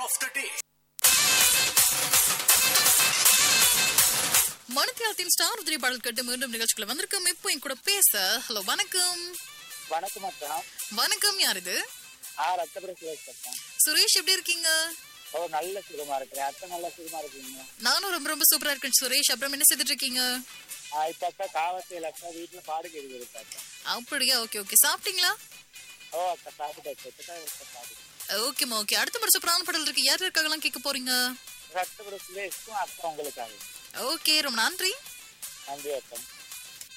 of the day. மணித்தியாலத்தின் star உதிரி பாடல் கேட்டு மீண்டும் நிகழ்ச்சிக்குள்ள வந்திருக்கோம். இப்போ என் கூட பேச ஹலோ வணக்கம். வணக்கம் அக்கா. வணக்கம், யார் இது? ரத்தபுர சுரேஷ் அக்கா. சுரேஷ், எப்படி இருக்கீங்க? நல்ல சுகமா இருக்கிறேன். அத்தை நல்ல சுகமா இருக்கீங்க? நானும் ரொம்ப ரொம்ப சூப்பரா இருக்கேன் சுரேஷ். அப்புறம் என்ன செய்துட்டு இருக்கீங்க? இப்ப அக்கா காவத்தையில் அக்கா வீட்டுல பாடு கேட்குது அக்கா. அப்படியா? Okay okay. சாப்பிட்டீங்களா? அக்கா சாப்பிட்டாச்சு. ஓகேமா ஓகே. அடுத்த முறை சூப்பரான பாடல் இருக்கு. யார் இருக்காங்கலாம் கேட்க போறீங்க? ரத்தபுர சுரேஷ்க்கும் அக்கா உங்களுக்காக. ஓகே, ரொம்ப நன்றி. நன்றி அக்கா.